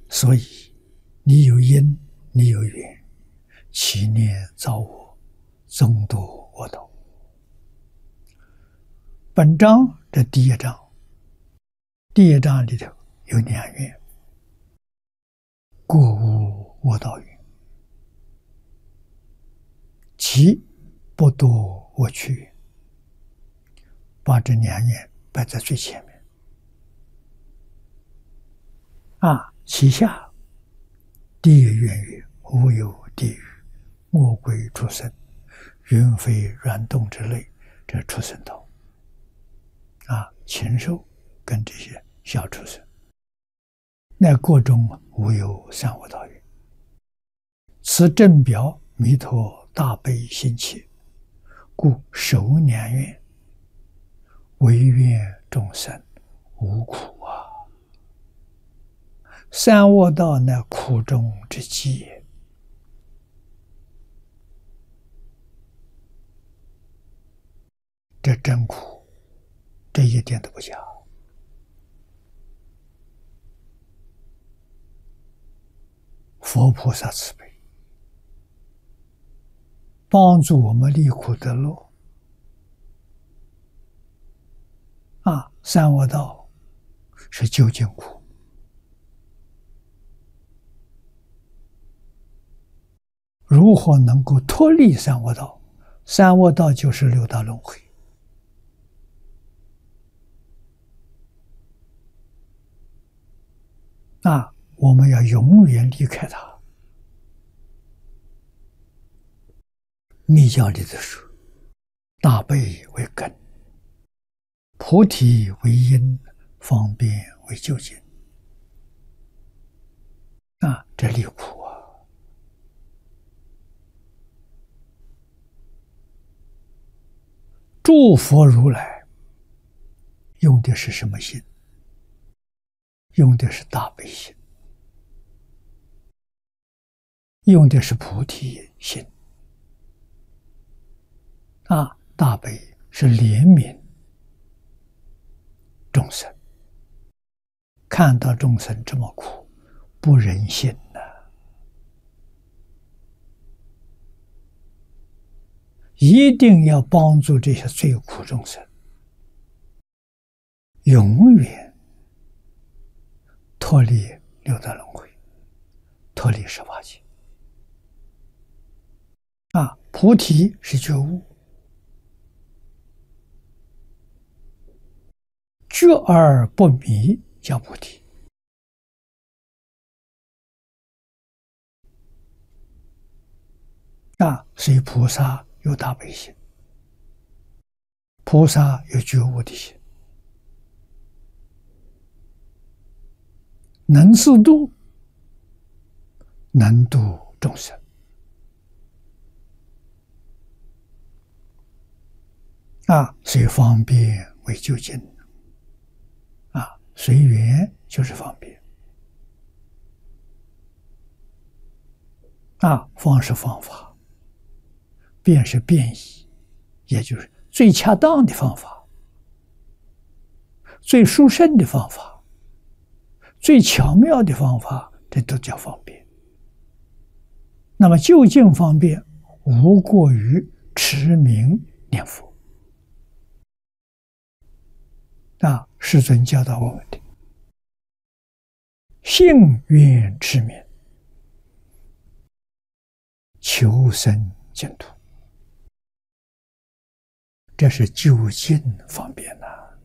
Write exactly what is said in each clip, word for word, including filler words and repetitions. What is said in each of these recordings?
所以你有因，你有缘，其念造我，终堕我道。本章这第一章，第一章里头有两愿：过无我道云，其不堕我趣云。把这两愿摆在最前面。啊，其下第一愿曰：无有地狱、魔鬼、畜生、云飞软动之类，这畜生道。啊，禽兽跟这些小畜生，那国中无有三恶道云。此正表弥陀大悲心切，故首两愿，唯愿众生无苦啊！三恶道乃苦中之极也。这真苦，这一点都不假。佛菩萨慈悲，帮助我们离苦得乐。啊，三恶道是究竟苦。如何能够脱离三恶道？三恶道就是六道轮回。啊，我们要永远离开它。密教里的说，大悲为根，菩提为因，方便为究竟。啊，这离苦啊！诸佛如来用的是什么心？用的是大悲心，用的是菩提心。啊，大悲是怜悯众生，看到众生这么苦，不忍心呐、啊，一定要帮助这些最苦众生，永远脱离六道轮回，脱离十八界。啊，菩提是觉悟，觉而不迷叫菩提。啊，所以菩萨有大悲心，菩萨有觉悟的心，能自度，能度众生。啊，随方便为究竟。啊，随缘就是方便。啊，方是方法，便是便宜，也就是最恰当的方法，最殊胜的方法，最巧妙的方法，这都叫方便。那么究竟方便，无过于持名念佛。啊，世尊教导我们的信愿持名，求生净土，这是究竟方便呐、啊，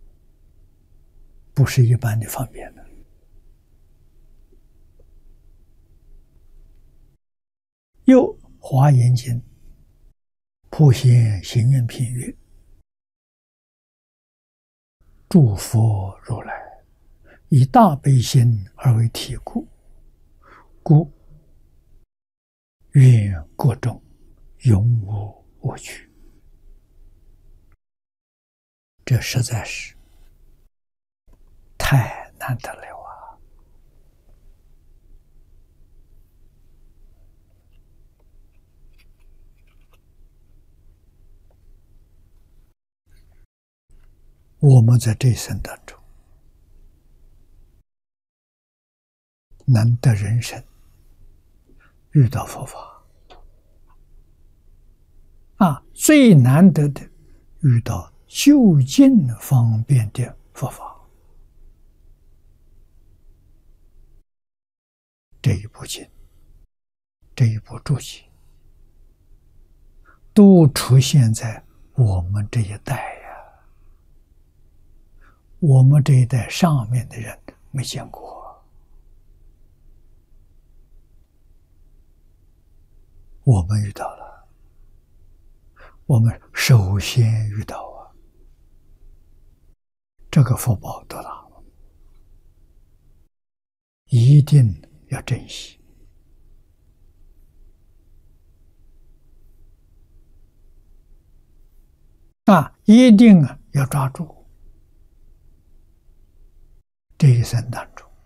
不是一般的方便的。又华严经普贤行愿品曰：诸佛如来以大悲心而为体故，故愿各众永无我趣。这实在是太难得了啊！我们在这一生当中， 能得人生，遇到佛法啊，最难得的遇到就近方便的佛法。这一部经，这一部注解，都出现在我们这一代呀。我们这一代上面的人没见过，我们遇到了，我们首先遇到啊，这个福报多大，一定要珍惜啊！一定啊要抓住这一生当中